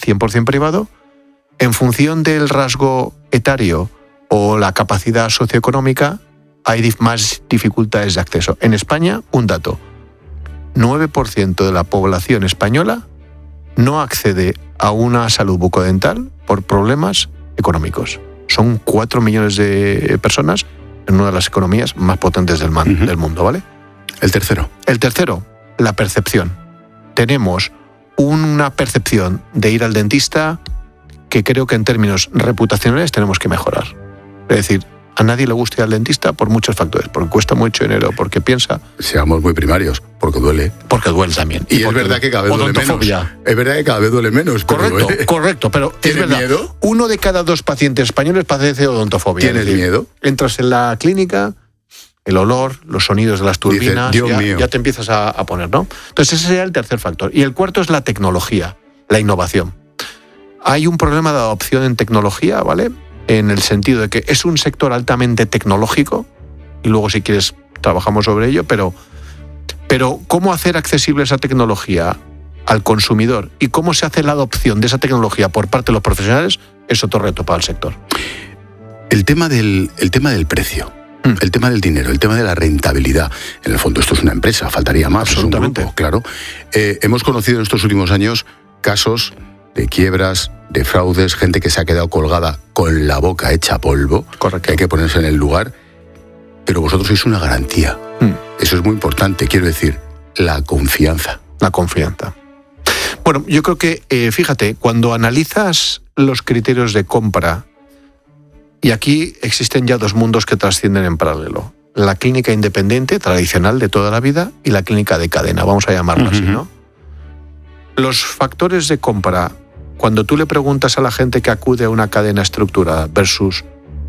100% privado, en función del rasgo etario o la capacidad socioeconómica, hay más dificultades de acceso. En España, un dato: 9% de la población española no accede a una salud bucodental por problemas económicos. Son 4 millones de personas en una de las economías más potentes del mundo, ¿vale? El tercero, la percepción. Tenemos una percepción de ir al dentista que creo que en términos reputacionales tenemos que mejorar. Es decir, a nadie le gusta ir al dentista por muchos factores, porque cuesta mucho dinero, porque piensa... Seamos muy primarios, porque duele. Porque duele también. Y es verdad que cada vez duele menos. Es verdad que cada vez duele menos. Correcto, pero es verdad. ¿Miedo? 1 de cada 2 pacientes españoles padece odontofobia. ¿Tienes miedo? Entras en la clínica, el olor, los sonidos de las turbinas, ya te empiezas a poner, ¿no? Entonces ese sería el tercer factor. Y el cuarto es la tecnología, la innovación. Hay un problema de adopción en tecnología, ¿vale? En el sentido de que es un sector altamente tecnológico, y luego si quieres trabajamos sobre ello, pero ¿cómo hacer accesible esa tecnología al consumidor y cómo se hace la adopción de esa tecnología por parte de los profesionales es otro reto para el sector? El tema del precio, el tema del dinero, el tema de la rentabilidad. En el fondo esto es una empresa, faltaría más. Absolutamente. Es un grupo, claro. Hemos conocido en estos últimos años casos de quiebras, de fraudes, gente que se ha quedado colgada con la boca hecha polvo. Correcto. Que hay que ponerse en el lugar. Pero vosotros sois una garantía. Eso es muy importante, quiero decir, la confianza. La confianza. Bueno, yo creo que, fíjate, cuando analizas los criterios de compra, y aquí existen ya 2 mundos que trascienden en paralelo: la clínica independiente, tradicional de toda la vida, y la clínica de cadena, vamos a llamarlo así, ¿no? Los factores de compra, cuando tú le preguntas a la gente que acude a una cadena estructurada versus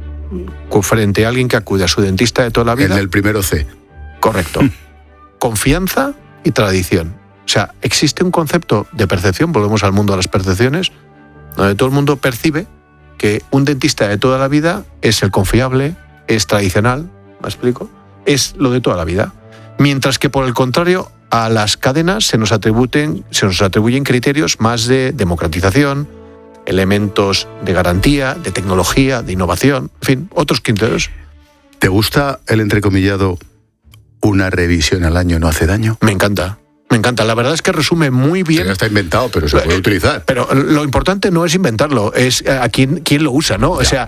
frente a alguien que acude a su dentista de toda la vida... En el primero C. Correcto. Confianza y tradición. O sea, existe un concepto de percepción, volvemos al mundo de las percepciones, donde todo el mundo percibe que un dentista de toda la vida es el confiable, es tradicional, ¿me explico? Es lo de toda la vida. Mientras que, por el contrario, a las cadenas se nos atribuyen criterios más de democratización, elementos de garantía, de tecnología, de innovación, en fin, otros criterios. ¿Te gusta el entrecomillado una revisión al año no hace daño? Me encanta. La verdad es que resume muy bien... Ya está inventado, pero se puede utilizar. Pero lo importante no es inventarlo, es a quién lo usa, ¿no? Ya. O sea,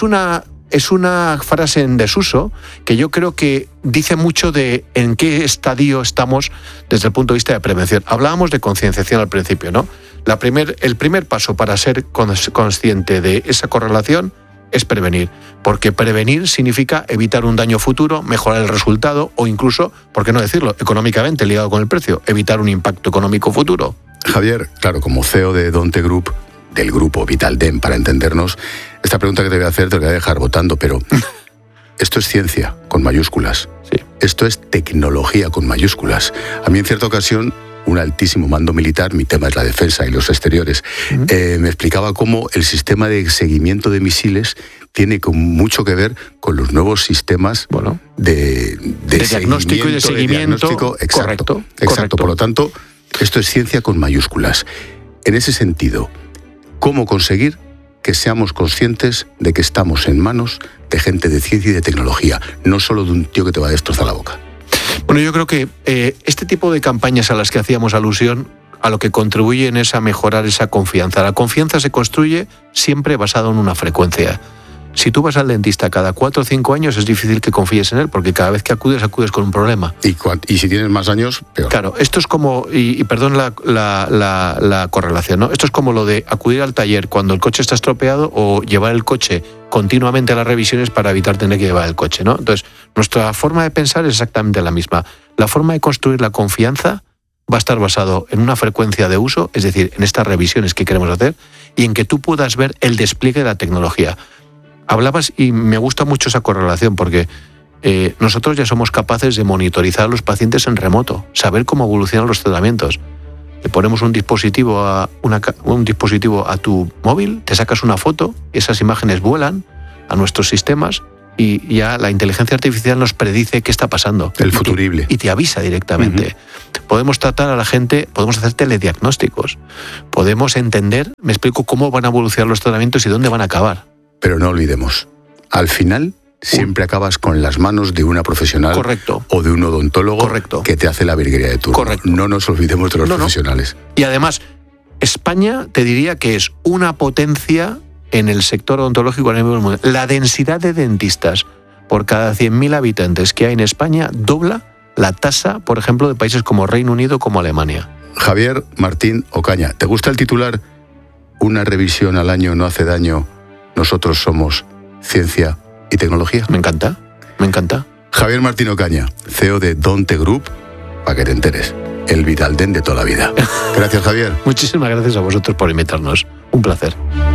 es una frase en desuso que yo creo que dice mucho de en qué estadio estamos desde el punto de vista de prevención. Hablábamos de concienciación al principio, ¿no? El primer paso para ser consciente de esa correlación es prevenir, porque prevenir significa evitar un daño futuro, mejorar el resultado o incluso, ¿por qué no decirlo?, económicamente ligado con el precio, evitar un impacto económico futuro. Javier, claro, como CEO de Donte Group, del grupo Vitaldent, para entendernos, esta pregunta que te voy a hacer te la voy a dejar votando, pero esto es ciencia con mayúsculas. Sí. Esto es tecnología con mayúsculas. A mí en cierta ocasión un altísimo mando militar, mi tema es la defensa y los exteriores, me explicaba cómo el sistema de seguimiento de misiles tiene mucho que ver con los nuevos sistemas de diagnóstico y de seguimiento. Exacto. Por lo tanto, esto es ciencia con mayúsculas. En ese sentido, ¿cómo conseguir que seamos conscientes de que estamos en manos de gente de ciencia y de tecnología, no solo de un tío que te va a destrozar la boca? Bueno, yo creo que este tipo de campañas a las que hacíamos alusión a lo que contribuyen es a mejorar esa confianza. La confianza se construye siempre basada en una frecuencia. Si tú vas al dentista cada 4 o 5 años, es difícil que confíes en él, porque cada vez que acudes con un problema. Y si tienes más años, peor. Claro, esto es como, y perdón la correlación, ¿no? Esto es como lo de acudir al taller cuando el coche está estropeado o llevar el coche continuamente a las revisiones para evitar tener que llevar el coche, ¿no? Entonces, nuestra forma de pensar es exactamente la misma. La forma de construir la confianza va a estar basado en una frecuencia de uso, es decir, en estas revisiones que queremos hacer, y en que tú puedas ver el despliegue de la tecnología. Hablabas, y me gusta mucho esa correlación, porque nosotros ya somos capaces de monitorizar a los pacientes en remoto, saber cómo evolucionan los tratamientos. Le ponemos un dispositivo a tu móvil, te sacas una foto, esas imágenes vuelan a nuestros sistemas y ya la inteligencia artificial nos predice qué está pasando. El futurible. Y te avisa directamente. Podemos tratar a la gente, podemos hacer telediagnósticos, podemos entender, me explico, cómo van a evolucionar los tratamientos y dónde van a acabar. Pero no olvidemos, al final siempre acabas con las manos de una profesional. Correcto. O de un odontólogo. Correcto. Que te hace la virguería de turno. Correcto. No nos olvidemos de los profesionales. Y además, España te diría que es una potencia en el sector odontológico a nivel mundial. La densidad de dentistas por cada 100.000 habitantes que hay en España dobla la tasa, por ejemplo, de países como Reino Unido, como Alemania. Javier Martín Ocaña, ¿te gusta el titular? Una revisión al año no hace daño. Nosotros somos ciencia y tecnología. Me encanta, me encanta. Javier Martín Ocaña, CEO de Donte Group, para que te enteres, el Vitaldent de toda la vida. Gracias, Javier. Muchísimas gracias a vosotros por invitarnos. Un placer.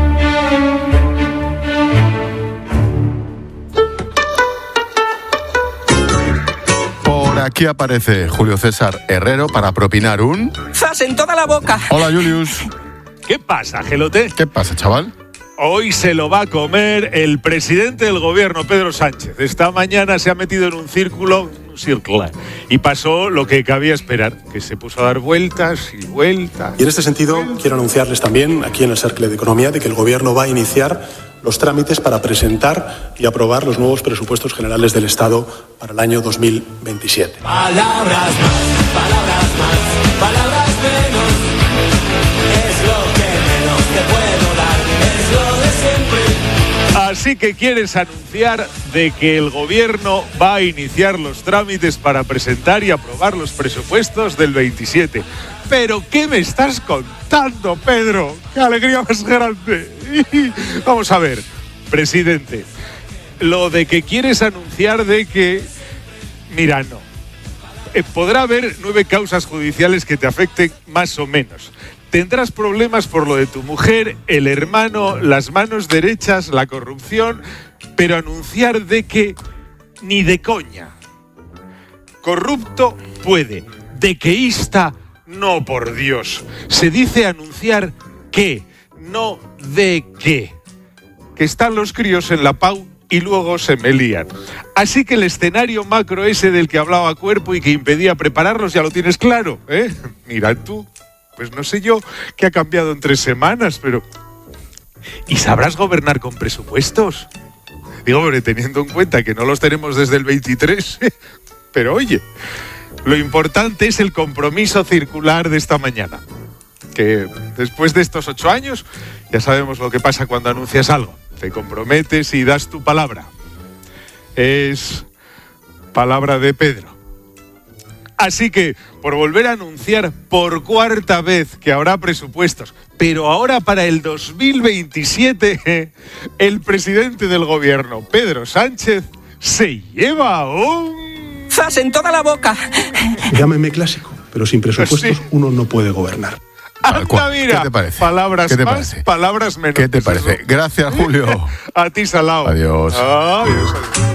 Por aquí aparece Julio César Herrero para propinar un... ¡Zas en toda la boca! Hola, Julius. ¿Qué pasa, Gelote? ¿Qué pasa, chaval? Hoy se lo va a comer el presidente del gobierno, Pedro Sánchez. Esta mañana se ha metido en un círculo, y pasó lo que cabía esperar, que se puso a dar vueltas y vueltas. Y en este sentido, quiero anunciarles también, aquí en el Cercle de Economía, de que el Gobierno va a iniciar los trámites para presentar y aprobar los nuevos presupuestos generales del Estado para el año 2027. Palabras más, palabras más, palabras menos. Es lo que menos te puedo dar, es lo de siempre. Así que quieres anunciar de que el gobierno va a iniciar los trámites para presentar y aprobar los presupuestos del 27. ¿Pero qué me estás contando, Pedro? ¡Qué alegría más grande! Vamos a ver, presidente, lo de que quieres anunciar de que... Mira, no. Podrá haber 9 causas judiciales que te afecten más o menos. Tendrás problemas por lo de tu mujer, el hermano, las manos derechas, la corrupción, pero anunciar de que ni de coña. Corrupto puede, dequeísta no, por Dios. Se dice anunciar qué, no de qué. Que están los críos en la PAU y luego se me lían. Así que el escenario macro ese del que hablaba Cuerpo y que impedía prepararlos ya lo tienes claro, ¿eh? Mira tú. Pues no sé yo qué ha cambiado en 3 semanas, pero... ¿Y sabrás gobernar con presupuestos? Digo, hombre, teniendo en cuenta que no los tenemos desde el 23, pero oye, lo importante es el compromiso circular de esta mañana. Que después de estos 8 años, ya sabemos lo que pasa cuando anuncias algo. Te comprometes y das tu palabra. Es palabra de Pedro. Así que, por volver a anunciar por 4ª vez que habrá presupuestos, pero ahora para el 2027, el presidente del gobierno, Pedro Sánchez, se lleva un... ¡Zas en toda la boca! Llámeme clásico, pero sin presupuestos uno no puede gobernar. ¡Anda, mira! ¿Qué te parece? Palabras ¿Qué te más, parece? palabras menos. ¿Qué te parece? Gracias, Julio. A ti, Salao. Adiós. Adiós.